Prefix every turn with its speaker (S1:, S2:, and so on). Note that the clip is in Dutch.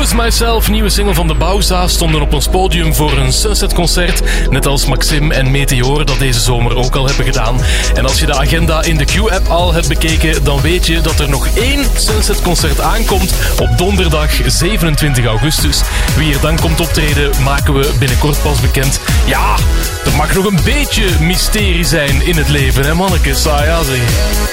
S1: Lose Myself, nieuwe single van De Bauza, stonden op ons podium voor een Sunset-concert. Net als Maxim en Meteor dat deze zomer ook al hebben gedaan. En als je de agenda in de Q-app al hebt bekeken, dan weet je dat er nog 1 Sunset-concert aankomt op donderdag 27 augustus. Wie er dan komt optreden, maken we binnenkort pas bekend. Ja, er mag nog een beetje mysterie zijn in het leven, hè mannekes? Ah ja, zeg.